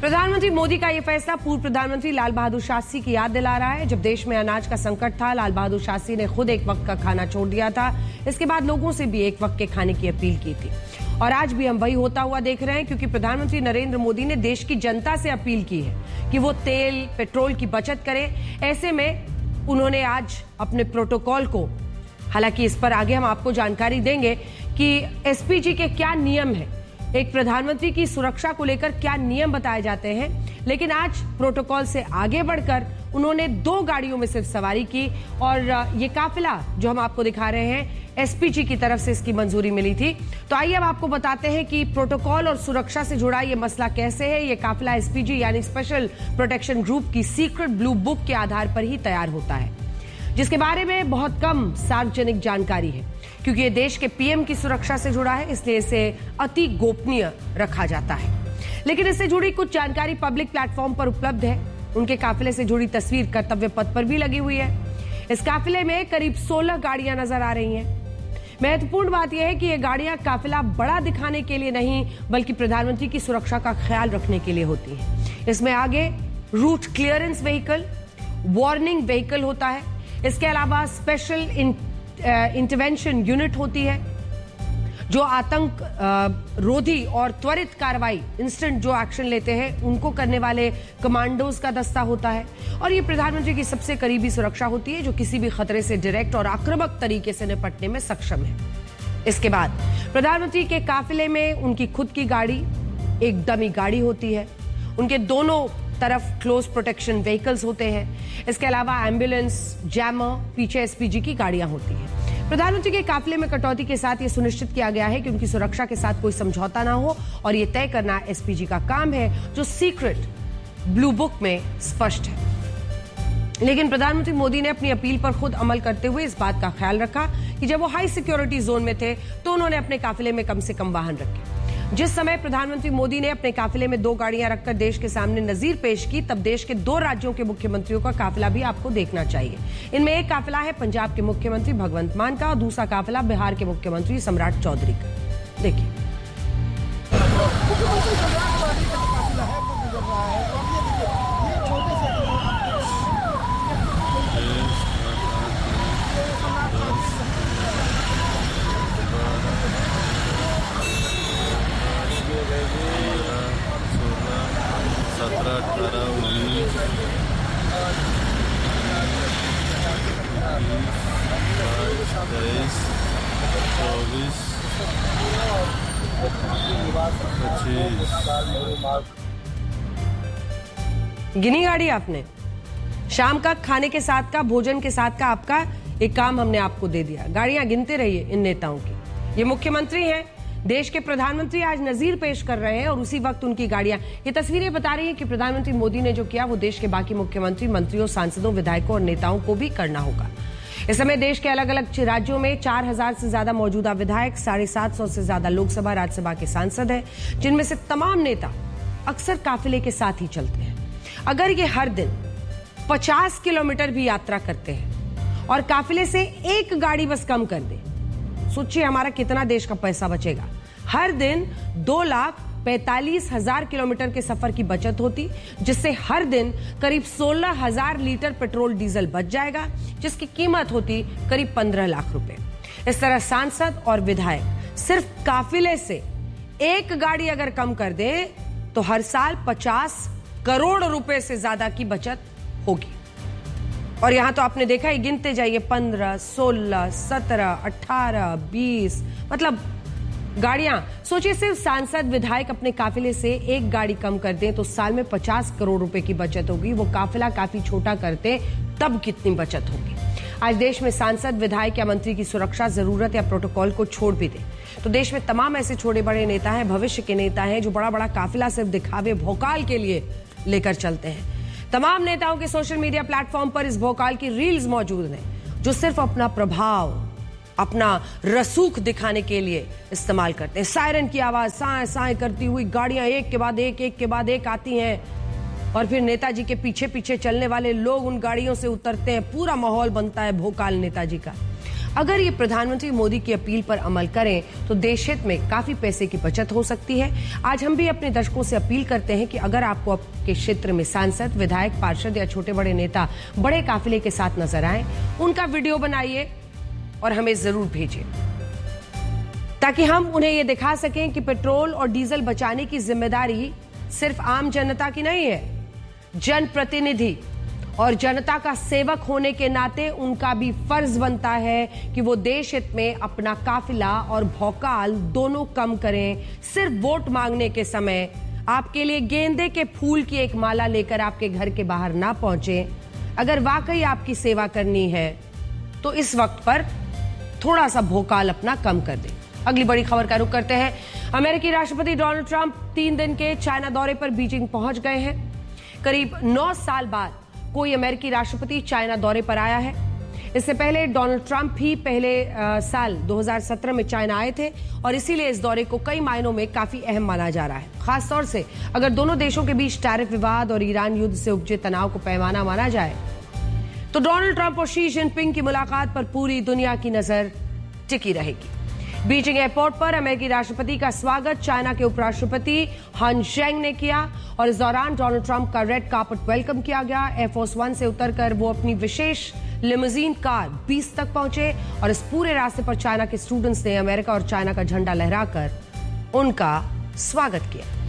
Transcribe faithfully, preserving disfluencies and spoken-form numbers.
प्रधानमंत्री मोदी का यह फैसला पूर्व प्रधानमंत्री लाल बहादुर शास्त्री की याद दिला रहा है। जब देश में अनाज का संकट था, लाल बहादुर शास्त्री ने खुद एक वक्त का खाना छोड़ दिया था। इसके बाद लोगों से भी एक वक्त के खाने की अपील की थी और आज भी हम वही होता हुआ देख रहे हैं, क्योंकि प्रधानमंत्री नरेंद्र मोदी ने देश की जनता से अपील की है कि वो तेल पेट्रोल की बचत करें। ऐसे में उन्होंने आज अपने प्रोटोकॉल को, हालांकि इस पर आगे हम आपको जानकारी देंगे कि एसपीजी के क्या नियम है, एक प्रधानमंत्री की सुरक्षा को लेकर क्या नियम बताए जाते हैं, लेकिन आज प्रोटोकॉल से आगे बढ़कर उन्होंने दो गाड़ियों में सिर्फ सवारी की और ये काफिला जो हम आपको दिखा रहे हैं, एसपीजी की तरफ से इसकी मंजूरी मिली थी। तो आइए अब आपको बताते हैं कि प्रोटोकॉल और सुरक्षा से जुड़ा ये मसला कैसे है। ये काफिला एसपीजी यानी स्पेशल प्रोटेक्शन ग्रुप की सीक्रेट ब्लू बुक के आधार पर ही तैयार होता है, जिसके बारे में बहुत कम सार्वजनिक जानकारी है, क्योंकि ये देश के पीएम की सुरक्षा से जुड़ा है, इसलिए इसे अति गोपनीय रखा जाता है। लेकिन इससे जुड़ी कुछ जानकारी पब्लिक प्लेटफॉर्म पर उपलब्ध है। उनके काफिले से जुड़ी तस्वीर कर्तव्य पथ पर भी लगी हुई है। इस काफिले में करीब सोलह गाड़ियां नजर आ रही हैं। महत्वपूर्ण बात यह है कि ये गाड़ियां काफिला बड़ा दिखाने के लिए नहीं, बल्कि प्रधानमंत्री की सुरक्षा का ख्याल रखने के लिए होती है। इसमें आगे root clearance vehicle, warning vehicle होता है। इसके अलावा स्पेशल इंटरवेंशन यूनिट होती है, जो आतंक रोधी और त्वरित कार्रवाई, इंस्टेंट जो एक्शन लेते हैं उनको करने वाले कमांडोज का दस्ता होता है। और ये प्रधानमंत्री की सबसे करीबी सुरक्षा होती है, जो किसी भी खतरे से डायरेक्ट और आक्रामक तरीके से निपटने में सक्षम है। इसके बाद प्रधानमंत्री के काफिले में उनकी खुद की गाड़ी, एक डमी गाड़ी होती है। उनके दोनों तरफ क्लोज प्रोटेक्शन व्हीकल्स होते हैं। इसके अलावा एम्बुलेंस, जैमर, पीछे एसपीजी की गाड़ियां होती हैं। प्रधानमंत्री के काफिले में कटौती के साथ यह सुनिश्चित किया गया है कि उनकी सुरक्षा के साथ कोई समझौता ना हो, और यह तय करना एसपीजी का काम है, जो सीक्रेट ब्लू बुक में स्पष्ट है। लेकिन प्रधानमंत्री मोदी ने अपनी अपील पर खुद अमल करते हुए इस बात का ख्याल रखा कि जब वो हाई सिक्योरिटी जोन में थे तो उन्होंने अपने काफिले में कम से कम वाहन रखे। जिस समय प्रधानमंत्री मोदी ने अपने काफिले में दो गाड़ियां रखकर देश के सामने नजीर पेश की, तब देश के दो राज्यों के मुख्यमंत्रियों का काफिला भी आपको देखना चाहिए। इनमें एक काफिला है पंजाब के मुख्यमंत्री भगवंत मान का और दूसरा काफिला बिहार के मुख्यमंत्री सम्राट चौधरी का। देखिए, सत्रह अठारह उन्नीस तेईस चौबीस पच्चीस। गिनी गाड़ी आपने? शाम का खाने के साथ का, भोजन के साथ का आपका एक काम हमने आपको दे दिया। गाड़ियां गिनते रहिए इन नेताओं की। ये मुख्यमंत्री हैं, देश के प्रधानमंत्री आज नजीर पेश कर रहे हैं और उसी वक्त उनकी गाड़ियां। ये तस्वीरें बता रही हैं कि प्रधानमंत्री मोदी ने जो किया वो देश के बाकी मुख्यमंत्री, मंत्रियों, सांसदों, विधायकों और नेताओं को भी करना होगा। इस समय देश के अलग अलग राज्यों में चार हजार से ज्यादा मौजूदा विधायक, साढ़े सात सौ से ज्यादा लोकसभा राज्यसभा के सांसद हैं, जिनमें से तमाम नेता अक्सर काफिले के साथ ही चलते हैं। अगर ये हर दिन पचास किलोमीटर भी यात्रा करते हैं और काफिले से एक गाड़ी बस कम कर दे, सोचिए हमारा कितना देश का पैसा बचेगा। हर दिन दो लाख पैंतालीस हजार किलोमीटर के सफर की बचत होती, जिससे हर दिन करीब सोलह हजार लीटर पेट्रोल डीजल बच जाएगा, जिसकी कीमत होती करीब पंद्रह लाख रुपए। इस तरह सांसद और विधायक सिर्फ काफिले से एक गाड़ी अगर कम कर दे तो हर साल पचास करोड़ रुपए से ज्यादा की बचत होगी। और यहां तो आपने देखा ही, गिनते जाइए, पंद्रह, सोलह, सत्रह, अठारह, बीस, मतलब गाड़ियां। सोचिए सिर्फ सांसद विधायक अपने काफिले से एक गाड़ी कम कर दें तो साल में पचास करोड़ रुपए की बचत होगी। वो काफिला काफी छोटा करते तब कितनी बचत होगी। आज देश में सांसद, विधायक या मंत्री की सुरक्षा, जरूरत या प्रोटोकॉल को छोड़ भी दे तो देश में तमाम ऐसे छोटे बड़े नेता हैं, भविष्य के नेता हैं, जो बड़ा बड़ा काफिला सिर्फ दिखावे, भौकाल के लिए लेकर चलते हैं। तमाम नेताओं के सोशल मीडिया प्लेटफॉर्म पर इस भौकाल की रील्स मौजूद हैं, जो सिर्फ अपना प्रभाव, अपना रसूख दिखाने के लिए इस्तेमाल करते हैं। सायरन की आवाज साए साए करती हुई गाड़ियां एक के बाद एक एक के बाद एक आती हैं और फिर नेताजी के पीछे पीछे चलने वाले लोग उन गाड़ियों से उतरते हैं। पूरा माहौल बनता है भोकाल नेताजी का। अगर ये प्रधानमंत्री मोदी की अपील पर अमल करें तो देश हित में काफी पैसे की बचत हो सकती है। आज हम भी अपने दर्शकों से अपील करते हैं कि अगर आपको आपके क्षेत्र में सांसद, विधायक, पार्षद या छोटे बड़े नेता बड़े काफिले के साथ नजर आए, उनका वीडियो बनाइए और हमें जरूर भेजिए ताकि हम उन्हें यह दिखा सकें कि पेट्रोल और डीजल बचाने की जिम्मेदारी सिर्फ आम जनता की नहीं है। जनप्रतिनिधि और जनता का सेवक होने के नाते उनका भी फर्ज बनता है कि वो देश हित में अपना काफिला और भौकाल दोनों कम करें। सिर्फ वोट मांगने के समय आपके लिए गेंदे के फूल की एक माला लेकर आपके घर के बाहर ना पहुंचे। अगर वाकई आपकी सेवा करनी है तो इस वक्त पर थोड़ा सा भौकाल अपना कम कर दें। अगली बड़ी खबर का रुख करते हैं। अमेरिकी राष्ट्रपति डोनाल्ड ट्रंप तीन दिन के चाइना दौरे पर बीजिंग पहुंच गए हैं। करीब नौ साल बाद कोई अमेरिकी राष्ट्रपति चाइना दौरे पर आया है। इससे पहले डोनाल्ड ट्रंप ही पहले आ, साल दो हज़ार सत्रह में चाइना आए थे और इसीलिए इस दौरे को कई मायनों में काफी अहम माना जा रहा है। खासतौर से अगर दोनों देशों के बीच टैरिफ विवाद और ईरान युद्ध से उपजे तनाव को पैमाना माना जाए तो डोनाल्ड ट्रंप और शी जिनपिंग की मुलाकात पर पूरी दुनिया की नजर टिकी रहेगी। बीजिंग एयरपोर्ट पर अमेरिकी राष्ट्रपति का स्वागत चाइना के उपराष्ट्रपति हान जेंग ने किया और इस दौरान डोनाल्ड ट्रंप का रेड कार्पेट वेलकम किया गया। एयरफोर्स वन से उतरकर वो अपनी विशेष लिमोजीन कार बीस तक पहुंचे और इस पूरे रास्ते पर चाइना के स्टूडेंट्स ने अमेरिका और चाइना का झंडा लहराकर उनका स्वागत किया।